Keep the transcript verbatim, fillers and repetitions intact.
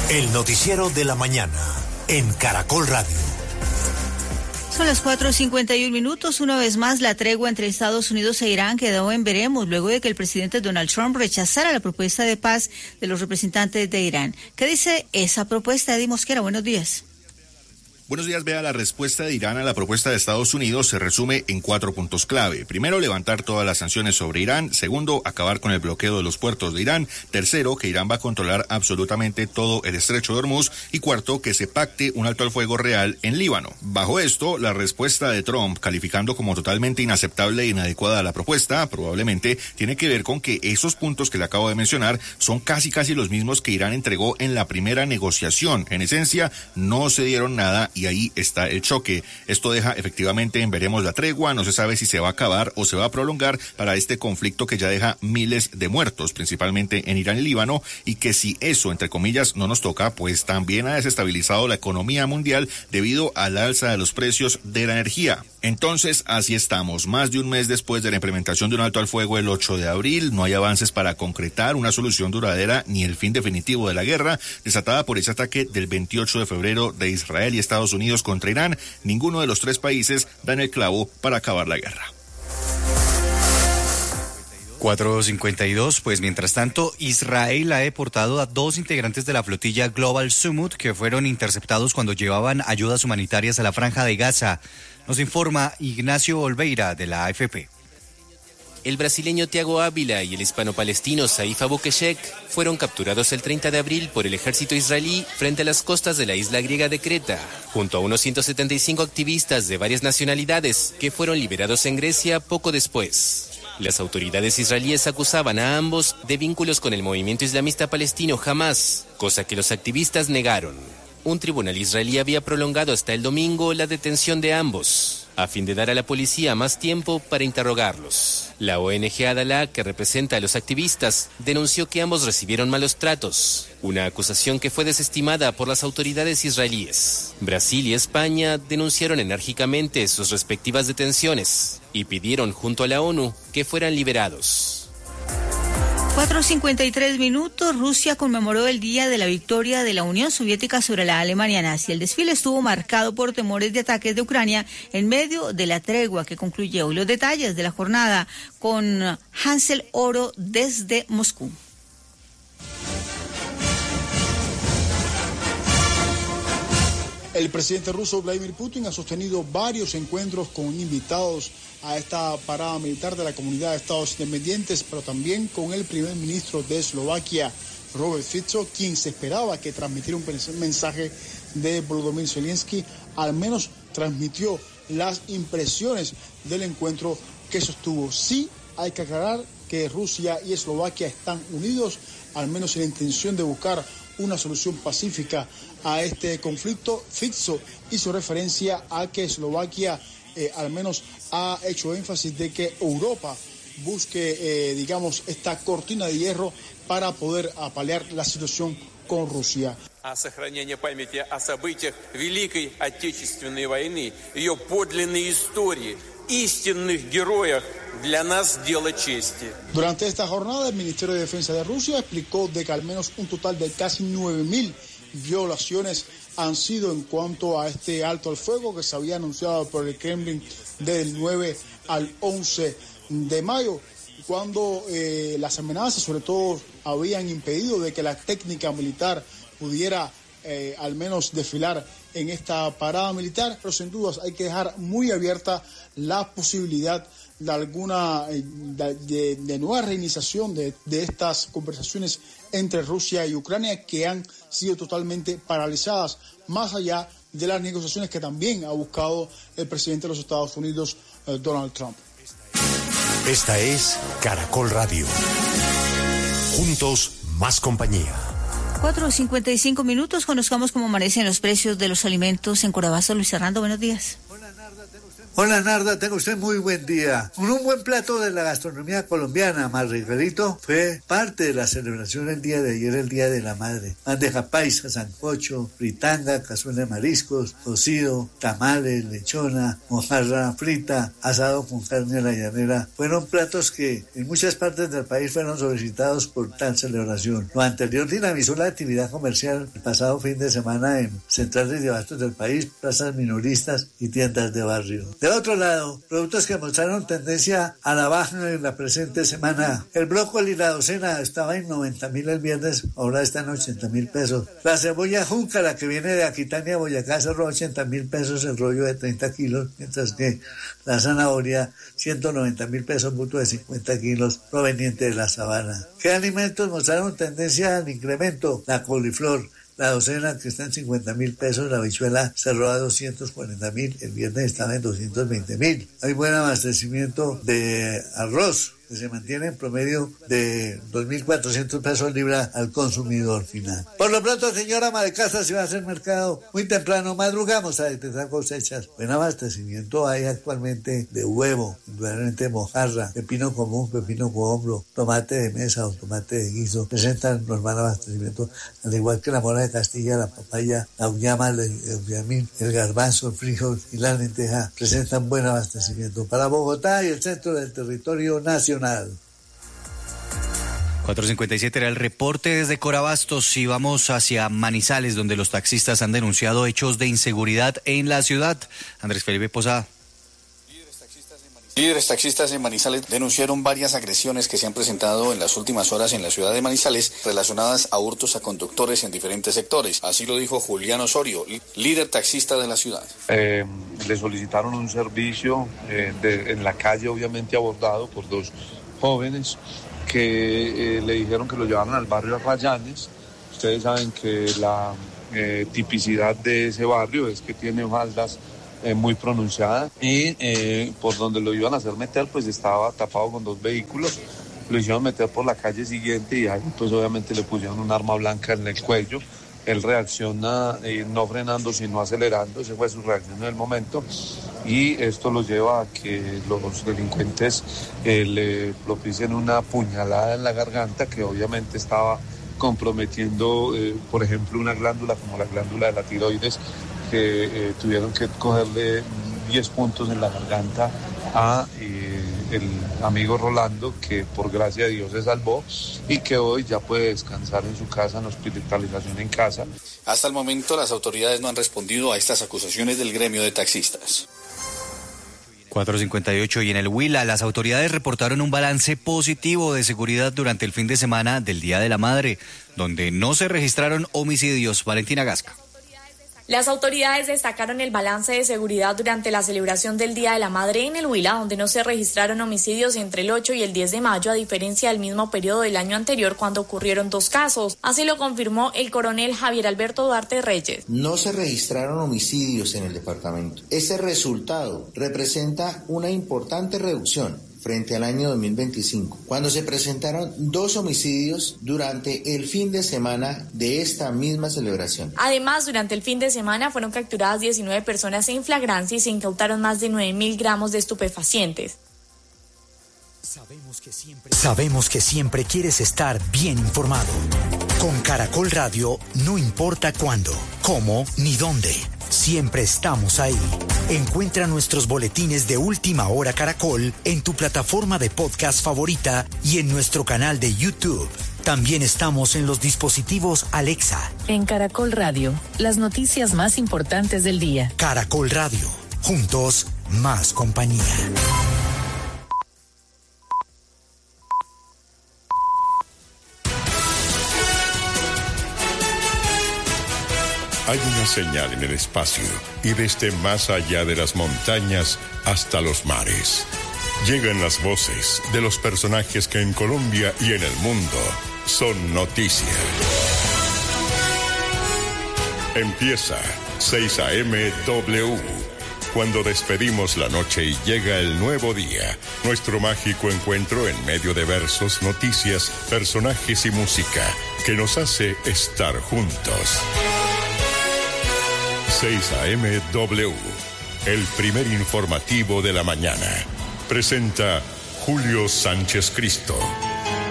El noticiero de la mañana en Caracol Radio. Son las cuatro cincuenta y un minutos. Una vez más, la tregua entre Estados Unidos e Irán quedó en veremos luego de que el presidente Donald Trump rechazara la propuesta de paz de los representantes de Irán. ¿Qué dice esa propuesta, Eddie Mosquera? Buenos días. Buenos días, vea, la respuesta de Irán a la propuesta de Estados Unidos se resume en cuatro puntos clave. Primero, levantar todas las sanciones sobre Irán. Segundo, acabar con el bloqueo de los puertos de Irán. Tercero, que Irán va a controlar absolutamente todo el estrecho de Hormuz. Y cuarto, que se pacte un alto al fuego real en Líbano. Bajo esto, la respuesta de Trump, calificando como totalmente inaceptable e inadecuada la propuesta, probablemente tiene que ver con que esos puntos que le acabo de mencionar son casi casi los mismos que Irán entregó en la primera negociación. En esencia, no se dieron nada y ahí está el choque. Esto deja efectivamente en veremos la tregua. No se sabe si se va a acabar o se va a prolongar para este conflicto que ya deja miles de muertos, principalmente en Irán y Líbano, y que si eso, entre comillas, no nos toca, pues también ha desestabilizado la economía mundial debido al alza de los precios de la energía. Entonces, así estamos. Más de un mes después de la implementación de un alto al fuego el ocho de abril, no hay avances para concretar una solución duradera ni el fin definitivo de la guerra desatada por ese ataque del veintiocho de febrero de Israel y Estados Unidos contra Irán. Ninguno de los tres países dan el clavo para acabar la guerra. cuatro cincuenta y dos, pues mientras tanto, Israel ha deportado a dos integrantes de la flotilla Global Summit que fueron interceptados cuando llevaban ayudas humanitarias a la Franja de Gaza. Nos informa Ignacio Olveira de la A F P. El brasileño Thiago Ávila y el hispano-palestino Saif Abukeshek fueron capturados el treinta de abril por el ejército israelí frente a las costas de la isla griega de Creta, junto a unos ciento setenta y cinco activistas de varias nacionalidades que fueron liberados en Grecia poco después. Las autoridades israelíes acusaban a ambos de vínculos con el movimiento islamista palestino Hamas, cosa que los activistas negaron. Un tribunal israelí había prolongado hasta el domingo la detención de ambos, a fin de dar a la policía más tiempo para interrogarlos. La O N G Adalá, que representa a los activistas, denunció que ambos recibieron malos tratos, una acusación que fue desestimada por las autoridades israelíes. Brasil y España denunciaron enérgicamente sus respectivas detenciones y pidieron junto a la ONU que fueran liberados. cuatro cincuenta y tres minutos, Rusia conmemoró el día de la victoria de la Unión Soviética sobre la Alemania nazi. El desfile estuvo marcado por temores de ataques de Ucrania en medio de la tregua que concluyó. Los detalles de la jornada con Hansel Oro desde Moscú. El presidente ruso Vladimir Putin ha sostenido varios encuentros con invitados a esta parada militar de la Comunidad de Estados Independientes, pero también con el primer ministro de Eslovaquia, Robert Fico, quien se esperaba que transmitiera un mensaje de Volodymyr Zelensky. Al menos transmitió las impresiones del encuentro que sostuvo. Sí, hay que aclarar que Rusia y Eslovaquia están unidos, al menos en la intención de buscar una solución pacífica a este conflicto. Fico hizo referencia a que Eslovaquia eh, al menos ha hecho énfasis de que Europa busque, eh, digamos, esta cortina de hierro para poder apalear la situación con Rusia. О сохранении памяти о событиях Великой Отечественной войны, ее подлинной истории, истинных героях, для нас дело чести. Durante esta jornada, el Ministerio de Defensa de Rusia explicó de que al menos un total de casi nueve mil violaciones han sido en cuanto a este alto al fuego que se había anunciado por el Kremlin del nueve al once de mayo, cuando eh, las amenazas sobre todo habían impedido de que la técnica militar pudiera eh, al menos desfilar en esta parada militar, pero sin dudas hay que dejar muy abierta la posibilidad de alguna de, de, de nueva reiniciación de, de estas conversaciones entre Rusia y Ucrania, que han sido totalmente paralizadas, más allá de las negociaciones que también ha buscado el presidente de los Estados Unidos, eh, Donald Trump. Esta es Caracol Radio. Juntos, más compañía. cuatro cincuenta y cinco minutos, conozcamos cómo amanecen los precios de los alimentos en Corabaza. Luis Hernando, buenos días. Buenas tardes, Hola Narda, tenga usted muy buen día. Con un buen plato de la gastronomía colombiana, Margarito, fue parte de la celebración el día de ayer, el Día de la Madre. Bandeja paisa, sancocho, fritanga, cazuela de mariscos, cocido, tamales, lechona, mojarra frita, asado con carne a la llanera. Fueron platos que en muchas partes del país fueron solicitados por tal celebración. Lo anterior dinamizó la actividad comercial el pasado fin de semana en centrales de abastos del país, plazas minoristas y tiendas de barrio. De otro lado, productos que mostraron tendencia a la baja en la presente semana. El brócoli y la docena estaba en noventa mil el viernes, ahora está en ochenta mil pesos. La cebolla júncara que viene de Aquitania, Boyacá, cerró ochenta mil pesos el rollo de treinta kilos, mientras que la zanahoria ciento noventa mil pesos mutuo de cincuenta kilos proveniente de la sabana. ¿Qué alimentos mostraron tendencia al incremento? La coliflor, la docena que está en cincuenta mil pesos, la habichuela cerró a doscientos cuarenta mil, el viernes estaba en doscientos veinte mil. Hay buen abastecimiento de arroz, que se mantiene en promedio de dos mil cuatrocientos pesos libra al consumidor final. Por lo pronto, señora ama de casa, si va a hacer mercado muy temprano, madrugamos a detectar cosechas. Buen abastecimiento hay actualmente de huevo, indudablemente mojarra, pepino común, pepino con hombro, tomate de mesa o tomate de guiso, presentan normal abastecimiento, al igual que la mora de Castilla, la papaya, la uyama, el, el, el garbanzo, el frijol y la lenteja presentan buen abastecimiento para Bogotá y el centro del territorio nacional. cuatro cincuenta y siete era el reporte desde Corabastos y vamos hacia Manizales, donde los taxistas han denunciado hechos de inseguridad en la ciudad. Andrés Felipe Posada. Líderes taxistas en Manizales denunciaron varias agresiones que se han presentado en las últimas horas en la ciudad de Manizales relacionadas a hurtos a conductores en diferentes sectores. Así lo dijo Julián Osorio, líder taxista de la ciudad. Eh, le solicitaron un servicio eh, de, en la calle, obviamente abordado por dos jóvenes que eh, le dijeron que lo llevaran al barrio Arrayanes. Ustedes saben que la eh, tipicidad de ese barrio es que tiene faldas Eh, muy pronunciada y eh, por donde lo iban a hacer meter pues estaba tapado con dos vehículos, lo hicieron meter por la calle siguiente y ahí pues obviamente le pusieron un arma blanca en el cuello. Él reacciona eh, no frenando sino acelerando, esa fue su reacción en el momento y esto lo lleva a que los delincuentes eh, le propicien una puñalada en la garganta que obviamente estaba comprometiendo eh, por ejemplo una glándula como la glándula de la tiroides, que eh, tuvieron que cogerle diez puntos en la garganta a eh, el amigo Rolando, que por gracia de Dios se salvó y que hoy ya puede descansar en su casa, en hospitalización en casa. Hasta el momento las autoridades no han respondido a estas acusaciones del gremio de taxistas. cuatro cincuenta y ocho y en el Huila las autoridades reportaron un balance positivo de seguridad durante el fin de semana del Día de la Madre, donde no se registraron homicidios. Valentina Gasca. Las autoridades destacaron el balance de seguridad durante la celebración del Día de la Madre en el Huila, donde no se registraron homicidios entre el ocho y el diez de mayo, a diferencia del mismo periodo del año anterior, cuando ocurrieron dos casos. Así lo confirmó el coronel Javier Alberto Duarte Reyes. No se registraron homicidios en el departamento. Este resultado representa una importante reducción frente al año dos mil veinticinco, cuando se presentaron dos homicidios durante el fin de semana de esta misma celebración. Además, durante el fin de semana fueron capturadas diecinueve personas en flagrancia y se incautaron más de nueve mil gramos de estupefacientes. Sabemos que siempre, sabemos que siempre quieres estar bien informado. Con Caracol Radio, no importa cuándo, cómo ni dónde. Siempre estamos ahí. Encuentra nuestros boletines de Última Hora Caracol en tu plataforma de podcast favorita y en nuestro canal de YouTube. También estamos en los dispositivos Alexa. En Caracol Radio, las noticias más importantes del día. Caracol Radio, juntos, más compañía. Hay una señal en el espacio y desde más allá de las montañas hasta los mares. Llegan las voces de los personajes que en Colombia y en el mundo son noticia. Empieza seis a eme W. Cuando despedimos la noche y llega el nuevo día, nuestro mágico encuentro en medio de versos, noticias, personajes y música que nos hace estar juntos. seis a eme W, el primer informativo de la mañana. Presenta Julio Sánchez Cristo.